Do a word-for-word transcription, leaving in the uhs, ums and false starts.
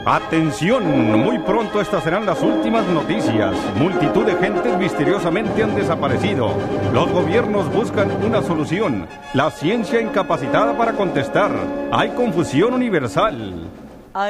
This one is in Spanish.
Atención, muy pronto estas serán las últimas noticias. Multitud de gentes misteriosamente han desaparecido. Los gobiernos buscan una solución. La ciencia incapacitada para contestar. Hay confusión universal.